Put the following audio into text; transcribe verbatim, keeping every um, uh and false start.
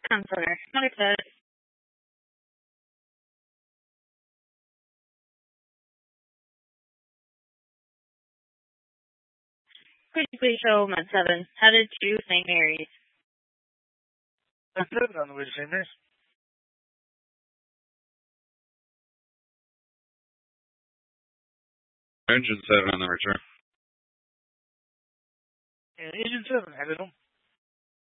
Counselor, noted. Could you please show Med seven, headed to Saint Mary's? Med seven on the way to Saint Mary's. Engine seven on the return. And Engine seven, headed home.